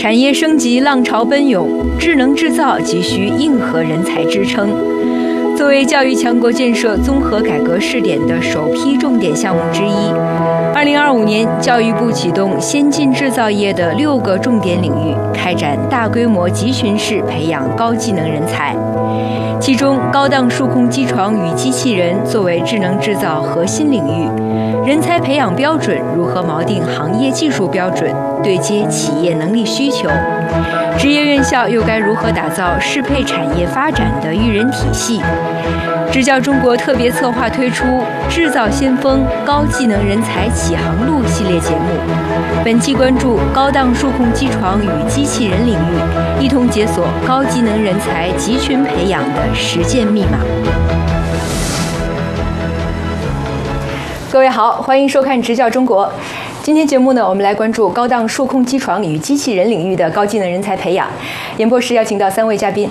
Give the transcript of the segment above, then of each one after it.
产业升级浪潮奔涌，智能制造急需硬核人才支撑。作为教育强国建设综合改革试点的首批重点项目之一，2025年教育部启动先进制造业的6个重点领域，开展大规模集群式培养高技能人才。其中，高档数控机床与机器人作为智能制造核心领域，人才培养标准如何锚定行业技术标准，对接企业能力需求？职业院校又该如何打造适配产业发展的育人体系？支教中国特别策划推出“制造先锋高技能人才启航路”系列节目，本期关注高档数控机床与机器人领域，一同解锁高技能人才集群培养的实践密码。各位好，欢迎收看《支教中国》。今天节目呢，我们来关注高档数控机床与机器人领域的高技能人才培养。演播室邀请到3位嘉宾。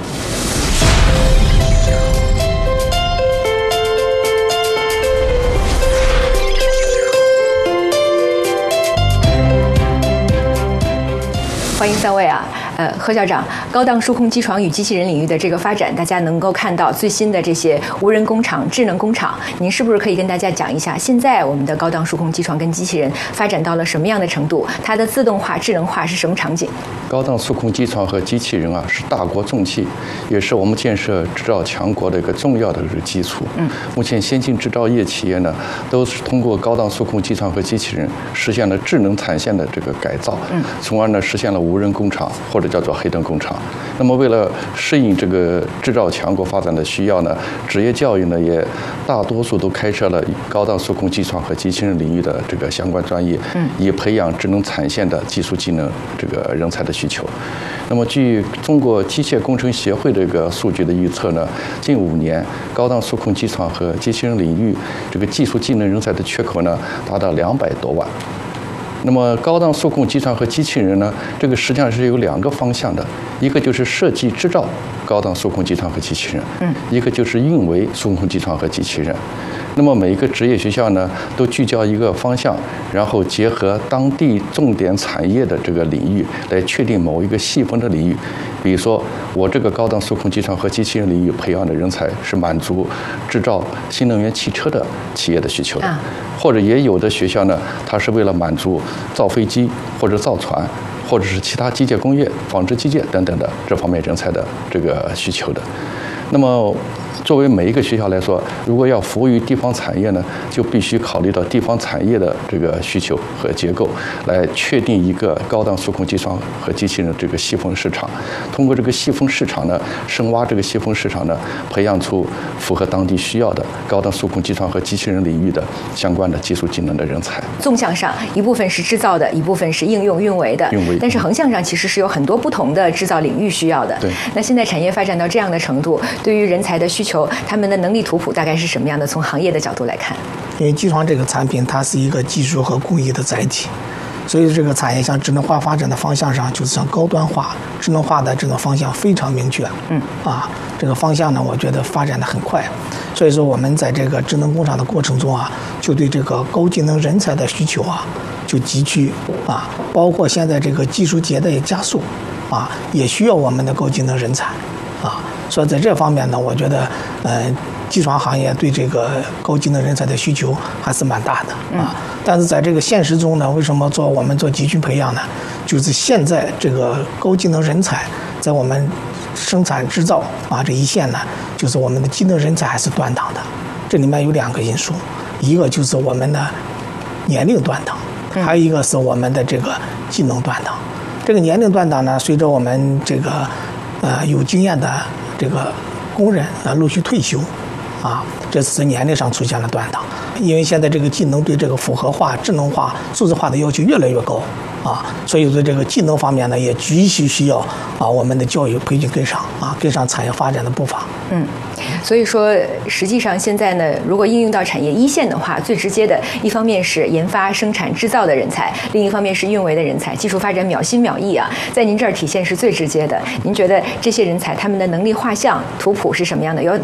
欢迎3位啊！何校长，高档数控机床与机器人领域的这个发展，大家能够看到最新的这些无人工厂、智能工厂，您是不是可以跟大家讲一下，现在我们的高档数控机床跟机器人发展到了什么样的程度？它的自动化、智能化是什么场景？ 高档数控机床和机器人啊，是大国重器，也是我们建设制造强国的一个重要的基础。目前先进制造业企业呢，都是通过高档数控机床和机器人实现了智能产线的这个改造，从而呢实现了无人工厂或者叫做黑灯工厂。那么为了适应这个制造强国发展的需要呢，职业教育呢也大多数都开设了高档数控机床和机器人领域的这个相关专业，以培养智能产线的技术技能这个人才的需求。那么据中国机械工程协会这个数据的预测呢，近5年高档数控机床和机器人领域这个技术技能人才的缺口呢达到200多万。那么高档数控机床和机器人呢，这个实际上是有2个方向的，一个就是设计制造高档数控机床和机器人，一个就是运维数控机床和机器人。那么每一个职业学校呢，都聚焦一个方向，然后结合当地重点产业的这个领域，来确定某一个细分的领域。比如说，我这个高档数控机床和机器人领域培养的人才是满足制造新能源汽车的企业的需求的，或者也有的学校呢，它是为了满足造飞机或者造船，或者是其他机械工业、纺织机械等等的这方面人才的这个需求的。那么作为每一个学校来说，如果要服务于地方产业呢，就必须考虑到地方产业的这个需求和结构，来确定一个高档数控机床和机器人的这个细分市场。通过这个细分市场呢，深挖这个细分市场呢，培养出符合当地需要的高档数控机床和机器人领域的相关的技术技能的人才。 纵向上，一部分是制造的，一部分是应用运维的。但是横向上其实是有很多不同的制造领域需要的。 对。 那现在产业发展到这样的程度，对于人才的需求，他们的能力图谱大概是什么样的？从行业的角度来看， 因为机床这个产品它是一个技术和工艺的载体，所以这个产业向智能化发展的方向上，就是向高端化、智能化的这种方向非常明确。这个方向呢，我觉得发展的很快。所以说我们在这个智能工厂的过程中啊，就对这个高技能人才的需求啊，就急需包括现在这个技术迭代也加速也需要我们的高技能人才所以在这方面呢，我觉得机床行业对这个高技能人才的需求还是蛮大的但是在这个现实中呢，为什么我们做集群培养呢？就是现在这个高技能人才在我们生产制造这一线呢，就是我们的技能人才还是断档的。这里面有2个因素，一个就是我们的年龄断档，还有一个是我们的这个技能断档。这个年龄断档呢，随着我们这个有经验的这个工人陆续退休这是年龄上出现了断档。因为现在这个技能对这个复合化、智能化、数字化的要求越来越高所以在这个技能方面呢，也急需要我们的教育培训跟上跟上产业发展的步伐。 所以说实际上现在呢，如果应用到产业一线的话，最直接的一方面是研发、生产、制造的人才，另一方面是运维的人才，技术发展秒新秒异在您这儿体现是最直接的。您觉得这些人才他们的能力画像图谱是什么样的？有